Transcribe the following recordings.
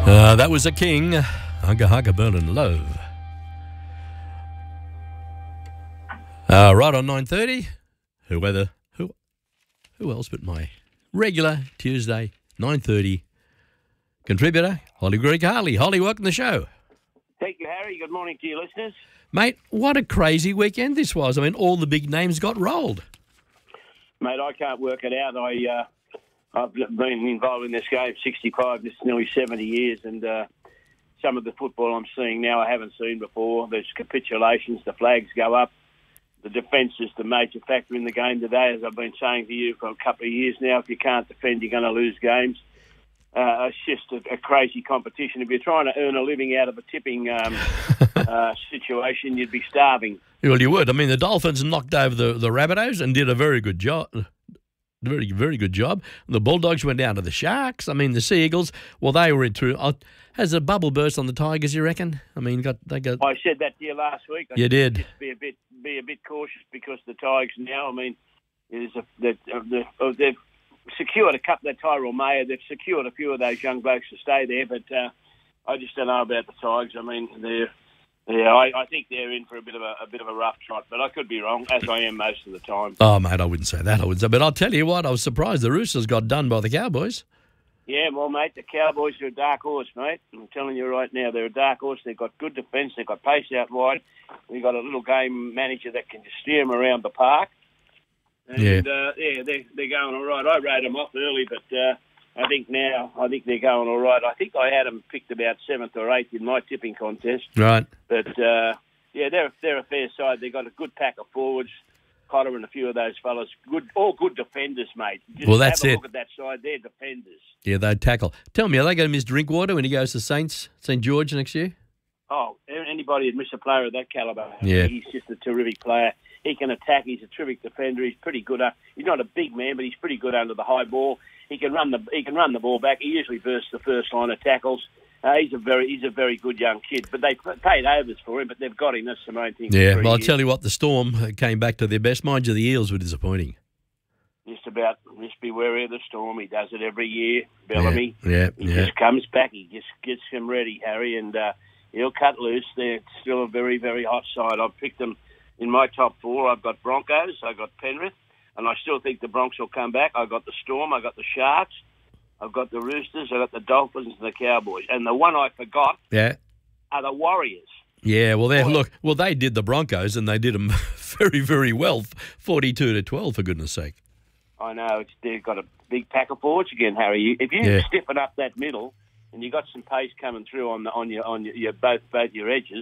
That was a king. Hugga Hugga Berlin Love. Right on 9:30. Who else but my regular Tuesday 9:30 contributor, Holly Greek Harley. Holly, welcome to the show. Thank you, Harry. Good morning to your listeners. Mate, what a crazy weekend this was. I mean, all the big names got rolled. Mate, I can't work it out. I've been involved in this game 65, this is nearly 70 years, and some of the football I'm seeing now I haven't seen before. There's capitulations, the flags go up. The defence is the major factor in the game today, as I've been saying to you for a couple of years now. If you can't defend, you're going to lose games. It's just a crazy competition. If you're trying to earn a living out of a tipping situation, you'd be starving. Well, you would. I mean, the Dolphins knocked over the Rabbitohs and did a very good job. Very, very good job. The Bulldogs went down to the Sharks. I mean, the Sea Eagles, well, they were into... Has a bubble burst on the Tigers, you reckon? I mean, they got... I said that to you last week. You did. Just be a bit cautious because the Tigers now, I mean, they've secured a couple of Tyrell Mayer. They've secured a few of those young blokes to stay there, but I just don't know about the Tigers. I mean, I think they're in for a bit of a rough trot, but I could be wrong, as I am most of the time. Oh, mate, I wouldn't say that. But I'll tell you what, I was surprised the Roosters got done by the Cowboys. Yeah, well, mate, the Cowboys are a dark horse, mate. I'm telling you right now, they're a dark horse. They've got good defence. They've got pace out wide. We've got a little game manager that can just steer them around the park. And, they're going all right. I wrote them off early, but I think they're going all right. I think I had them picked about 7th or 8th in my tipping contest. Right. But, they're a fair side. They've got a good pack of forwards. Cotter and a few of those fellas, all good defenders, mate. Just well, that's have a it. Look at that side, they're defenders. Yeah, they'd tackle. Tell me, are they going to miss Drinkwater when he goes to St George next year? Oh, anybody would miss a player of that calibre. Yeah. He's just a terrific player. He can attack. He's a terrific defender. He's pretty good. He's not a big man, but he's pretty good under the high ball. He can run the ball back. He usually bursts the first line of tackles. He's a very good young kid, but they paid overs for him, but they've got him. That's the main thing. Yeah, well, I'll tell you what, the Storm came back to their best. Mind you, the Eels were disappointing. Just beware of the Storm. He does it every year, Bellamy. Yeah. He just comes back. He just gets him ready, Harry, and he'll cut loose. They're still a very, very hot side. I've picked them in my top 4. I've got Broncos, I've got Penrith, and I still think the Bronx will come back. I've got the Storm, I've got the Sharks, I've got the Roosters, I've got the Dolphins and the Cowboys. And the one I forgot are the Warriors. Yeah, well, they did the Broncos and they did them very, very well, 42-12, for goodness sake. I know. They've got a big pack of forwards again, Harry. If you stiffen up that middle and you got some pace coming through on your both your edges,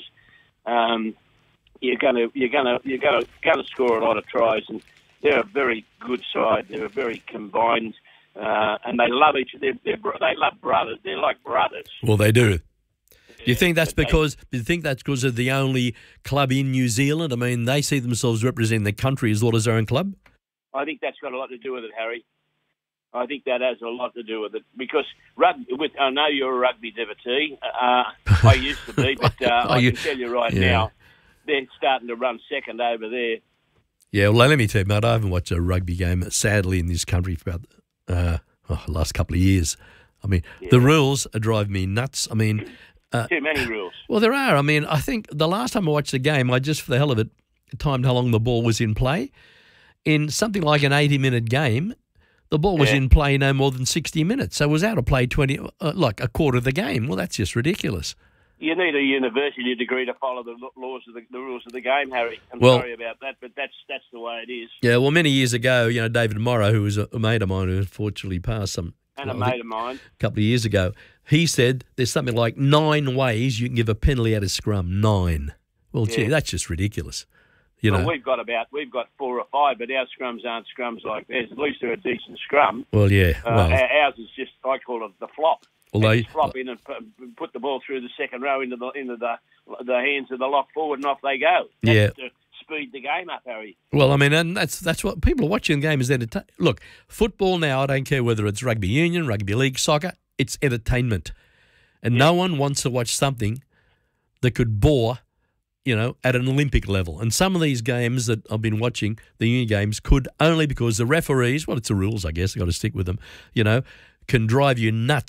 you're gonna score a lot of tries. And they're a very good side. They're a very combined. And they love each other. They love brothers. They're like brothers. Well, they do. Do you think that's because they're the only club in New Zealand? I mean, they see themselves representing the country as well as their own club? I think that's got a lot to do with it, Harry. I think that has a lot to do with it because I know you're a rugby devotee. I used to be, but I can tell you right now, they're starting to run second over there. Yeah, well, let me tell you, mate, I haven't watched a rugby game, sadly, in this country for about the last couple of years. I mean, the rules drive me nuts. I mean... too many rules. Well, there are. I mean, I think the last time I watched a game, I just, for the hell of it, timed how long the ball was in play. In something like an 80-minute game, the ball was in play no more than 60 minutes. So it was out of play like a quarter of the game. Well, that's just ridiculous. You need a university degree to follow the rules of the game, Harry. I'm sorry about that, but that's the way it is. Yeah, well, many years ago, David Morrow, who was a mate of mine who unfortunately passed a couple of years ago, he said there's something like 9 ways you can give a penalty out of scrum. 9. Well, gee, that's just ridiculous. Well, we've got 4 or 5, but our scrums aren't scrums like theirs. At least they're a decent scrum. Well, yeah. Ours is just, I call it the flop. Well, they flop in and put the ball through the second row into the hands of the lock forward, and off they go. That's to speed the game up, Harry. Well, I mean, and that's what people are watching the game is entertainment. Look, football now, I don't care whether it's rugby union, rugby league, soccer, it's entertainment. And no one wants to watch something that could bore at an Olympic level. And some of these games that I've been watching, the union games, could only because the referees, well, it's the rules, I guess, I've got to stick with them, can drive you nuts.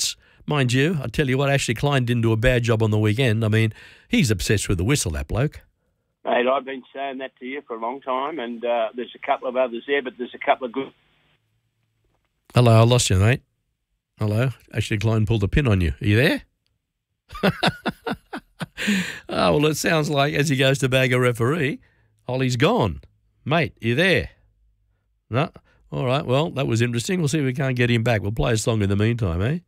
Mind you, I tell you what, Ashley Klein didn't do a bad job on the weekend. I mean, he's obsessed with the whistle, that bloke. Mate, I've been saying that to you for a long time, and there's a couple of others there, but there's a couple of good... Hello, I lost you, mate. Hello, Ashley Klein pulled a pin on you. Are you there? Oh, well, it sounds like as he goes to bag a referee, Ollie's gone. Mate, you there? No? All right, well, that was interesting. We'll see if we can't get him back. We'll play a song in the meantime, eh?